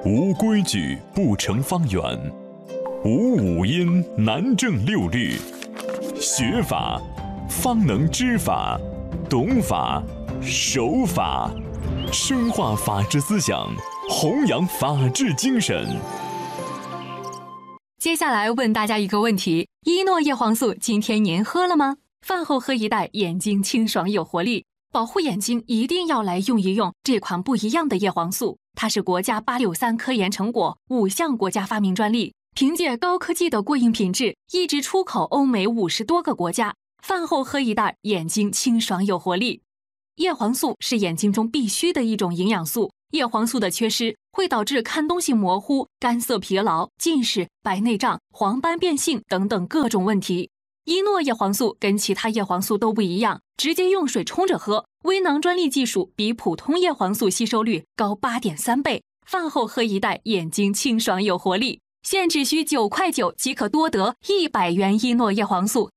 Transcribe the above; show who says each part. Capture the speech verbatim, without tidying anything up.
Speaker 1: 无规矩不成方圆，无五音难正六律。学法方能知法，懂法守法，深化法治思想，弘扬法治精神。
Speaker 2: 接下来问大家一个问题：依诺叶黄素今天您喝了吗？饭后喝一袋，眼睛清爽有活力。保护眼睛一定要来用一用这款不一样的叶黄素，它是国家八六三科研成果，五项国家发明专利，凭借高科技的过硬品质，一直出口欧美五十多个国家。饭后喝一袋，眼睛清爽有活力。叶黄素是眼睛中必须的一种营养素，叶黄素的缺失会导致看东西模糊、干涩疲劳、近视、白内障、黄斑变性等等各种问题。依诺叶黄素跟其他叶黄素都不一样，直接用水冲着喝，微囊专利技术比普通叶黄素吸收率高 八点三 倍。饭后喝一袋，眼睛清爽有活力。现只需九块九即可多得一百元依诺叶黄素，